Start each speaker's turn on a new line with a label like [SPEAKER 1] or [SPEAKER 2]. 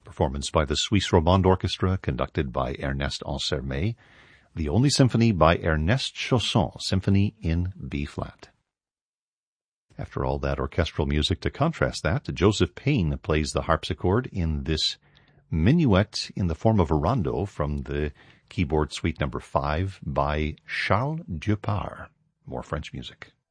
[SPEAKER 1] Performance by the Suisse Romande Orchestra, conducted by Ernest Ansermet. The only symphony by Ernest Chausson, Symphony in B-flat. After all that orchestral music, to contrast that, Joseph Payne plays the harpsichord in this minuet in the form of a rondo from the keyboard suite number 5 by Charles Dieupart. More French music.